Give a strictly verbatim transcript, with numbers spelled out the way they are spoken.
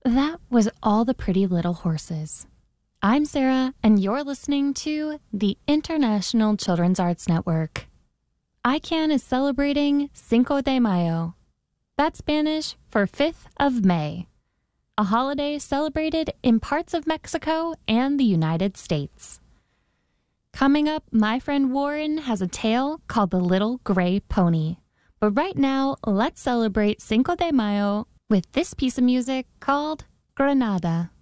That was All the Pretty Little Horses. I'm Sarah, and you're listening to the International Children's Arts Network. I C A N is celebrating Cinco de Mayo. That's Spanish for fifth of May, a holiday celebrated in parts of Mexico and the United States. Coming up, my friend Warren has a tale called The Little Gray Pony. But right now, let's celebrate Cinco de Mayo with this piece of music called Granada.